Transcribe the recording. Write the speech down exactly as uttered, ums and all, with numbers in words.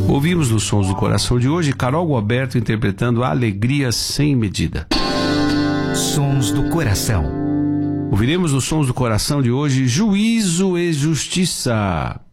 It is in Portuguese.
Ouvimos nos Sons do Coração de hoje Carol Gualberto interpretando Alegria Sem Medida. Sons do Coração. Ouviremos nos Sons do Coração de hoje Juízo e Justiça.